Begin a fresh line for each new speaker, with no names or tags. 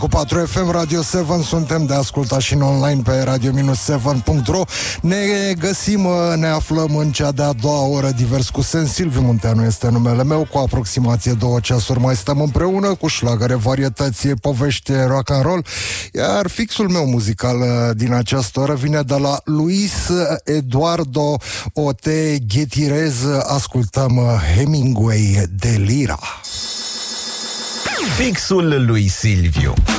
Cu 4 FM Radio 7 suntem de ascultat și în online pe radio-7.ro. Ne găsim, ne aflăm în cea de-a doua oră divers cu sens. Silviu Munteanu este numele meu. Cu aproximație 2 ceasuri mai stăm împreună cu șlagăre, varietăți, povești, rock and roll. Iar fixul meu muzical din această oră vine de la Luis Eduardo Ote Ghetirez. Ascultăm Hemingway de Lira.
Fixul lui Silviu.